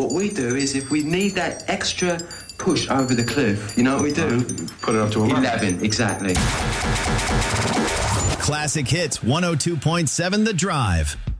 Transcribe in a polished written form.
What we do is if we need that extra push over the cliff, you know what we do? Put it up to 11, exactly. Classic Hits 102.7 The Drive.